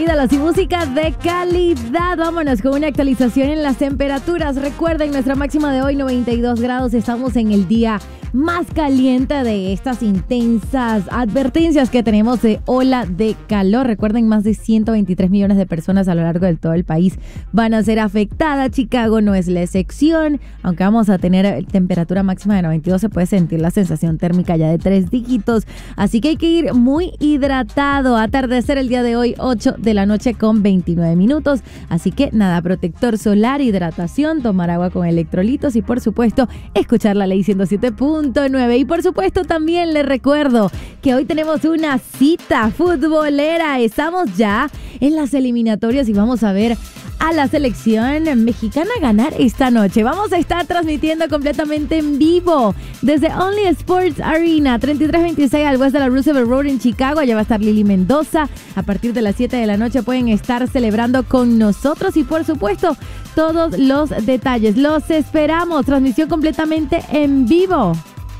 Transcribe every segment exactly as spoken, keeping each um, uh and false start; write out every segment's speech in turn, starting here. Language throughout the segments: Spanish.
ídolos y música de calidad. Vámonos con una actualización en las temperaturas. Recuerden, nuestra máxima de hoy, noventa y dos grados. Estamos en el día más caliente de estas intensas advertencias que tenemos de ola de calor. Recuerden, más de ciento veintitrés millones de personas a lo largo de todo el país van a ser afectadas. Chicago no es la excepción. Aunque vamos a tener temperatura máxima de noventa y dos, se puede sentir la sensación térmica ya de tres dígitos. Así que hay que ir muy hidratado. Atardecer el día de hoy, ocho de la noche con veintinueve minutos. Así que nada, protector solar, hidratación, tomar agua con electrolitos y por supuesto escuchar la ley ciento siete punto nueve. Y por supuesto también les recuerdo que hoy tenemos una cita futbolera. Estamos ya en las eliminatorias y vamos a ver a la selección mexicana ganar esta noche. Vamos a estar transmitiendo completamente en vivo desde Only Sports Arena, treinta y tres veintiséis al west de la Roosevelt Road en Chicago. Allá va a estar Lili Mendoza. A partir de las siete de la noche pueden estar celebrando con nosotros y por supuesto todos los detalles. Los esperamos. Transmisión completamente en vivo.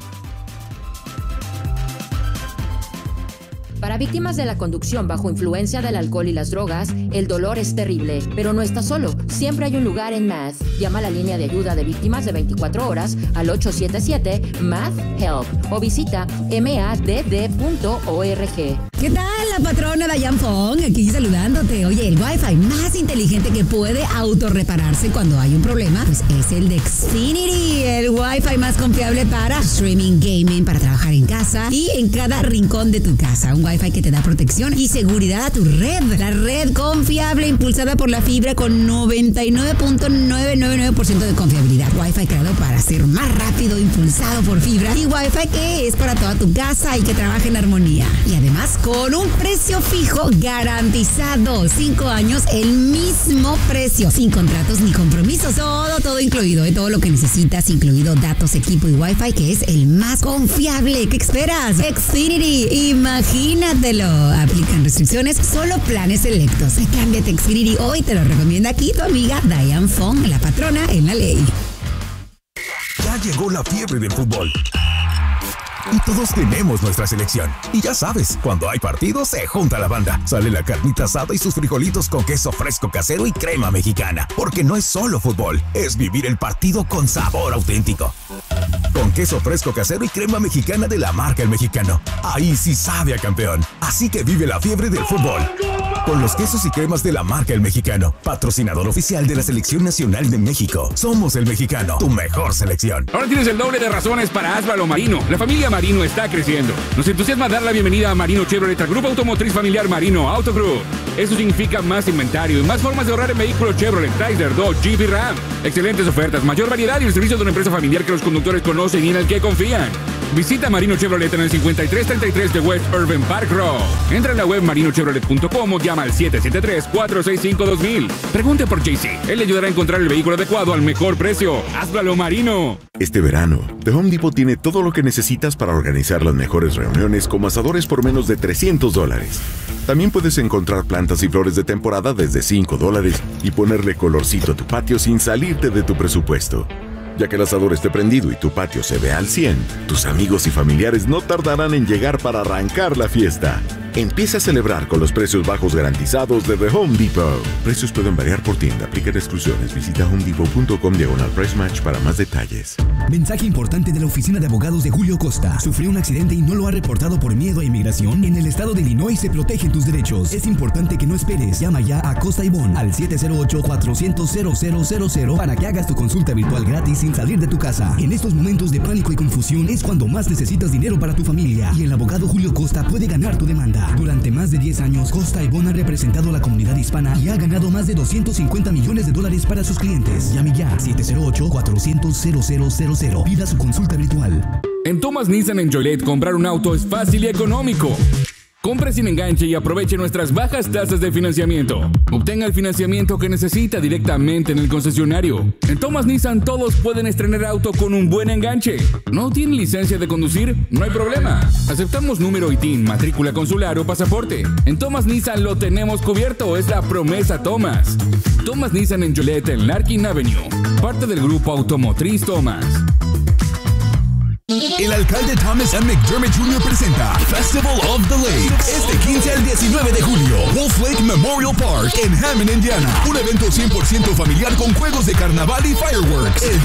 Para víctimas de la conducción bajo influencia del alcohol y las drogas, el dolor es terrible, pero no estás solo. Siempre hay un lugar en M A D. Llama a la línea de ayuda de víctimas de veinticuatro horas al ocho siete siete M A D Help o visita m a d d punto org. ¿Qué tal, la patrona Diane Fong? Aquí saludándote. Oye, el Wi-Fi más inteligente que puede autorrepararse cuando hay un problema pues es el de Xfinity, el Wi-Fi más confiable para streaming, gaming, para trabajar en casa y en cada rincón de tu casa. Un Wi-Fi que te da protección y seguridad a tu red. La red confiable impulsada por la fibra con noventa y nueve punto novecientos noventa y nueve por ciento de confiabilidad. Wi-Fi creado para ser más rápido, impulsado por fibra y Wi-Fi que es para toda tu casa y que trabaja en armonía. Y además con un precio fijo garantizado. Cinco años, el mismo precio. Sin contratos ni compromisos. Todo, todo incluido. ¿eh? Todo lo que necesitas, incluido datos, equipo y Wi-Fi, que es el más confiable. ¿Qué esperas? Xfinity. Imagínatelo. Aplican restricciones, solo planes selectos. Cámbiate a Xfinity hoy. Te lo recomienda aquí tu amiga Diane Fong, la patrona en la ley. Ya llegó la fiebre del fútbol. Y todos tenemos nuestra selección. Y ya sabes, cuando hay partidos se junta la banda. Sale la carnita asada y sus frijolitos con queso fresco casero y crema mexicana. Porque no es solo fútbol, es vivir el partido con sabor auténtico. Con queso fresco casero y crema mexicana de la marca El Mexicano. Ahí sí sabe a campeón. Así que vive la fiebre del fútbol con los quesos y cremas de la marca El Mexicano. Patrocinador oficial de la Selección Nacional de México. Somos El Mexicano, tu mejor selección. Ahora tienes el doble de razones para Asbalo Marino. La familia Marino está creciendo. Nos entusiasma dar la bienvenida a Marino Chevrolet, al grupo automotriz familiar Marino Auto Group. Eso significa más inventario y más formas de ahorrar en vehículos Chevrolet, Chrysler, Dodge, Jeep y Ram. Excelentes ofertas, mayor variedad y el servicio de una empresa familiar que los conductores conocen y en el que confían. Visita Marino Chevrolet en el cincuenta y tres treinta y tres de West Urban Park Road. Entra en la web marino chevrolet punto com o llama al siete siete tres, cuatro seis cinco, dos mil. Pregunte por J C. Él le ayudará a encontrar el vehículo adecuado al mejor precio. ¡Hazlo, Marino! Este verano, The Home Depot tiene todo lo que necesitas para organizar las mejores reuniones como asadores por menos de trescientos dólares. También puedes encontrar plantas y flores de temporada desde cinco dólares y ponerle colorcito a tu patio sin salirte de tu presupuesto. Ya que el asador esté prendido y tu patio se ve al cien, tus amigos y familiares no tardarán en llegar para arrancar la fiesta. Empieza a celebrar con los precios bajos garantizados de The Home Depot. Precios pueden variar por tienda. Aplican exclusiones. Visita homedepot punto com diagonal price match para más detalles. Mensaje importante de la oficina de abogados de Julio Costa. Sufrió un accidente y no lo ha reportado por miedo a inmigración. En el estado de Illinois se protegen tus derechos. Es importante que no esperes. Llama ya a Costa y Bon al siete cero ocho, cuatro cero cero, cero cero cero cero para que hagas tu consulta virtual gratis sin salir de tu casa. En estos momentos de pánico y confusión es cuando más necesitas dinero para tu familia. Y el abogado Julio Costa puede ganar tu demanda. Durante más de diez años, Costa y Bon ha representado a la comunidad hispana y ha ganado más de doscientos cincuenta millones de dólares para sus clientes. Llame ya siete cero ocho, cuatro cero cero, cero cero cero. Pida su consulta virtual. En Thomas Nissan en Joliet, comprar un auto es fácil y económico. Compre sin enganche y aproveche nuestras bajas tasas de financiamiento. Obtenga el financiamiento que necesita directamente en el concesionario. En Thomas Nissan todos pueden estrenar auto con un buen enganche. ¿No tiene licencia de conducir? No hay problema. Aceptamos número I T I N, matrícula consular o pasaporte. En Thomas Nissan lo tenemos cubierto. Es la promesa Thomas. Thomas Nissan en Joliet en Larkin Avenue. Parte del grupo automotriz Thomas. El alcalde Thomas M. McDermott junior presenta Festival of the Lakes este quince al diecinueve de julio. Wolf Lake Memorial Park en Hammond, Indiana. Un evento cien por ciento familiar con juegos de carnaval y fireworks. El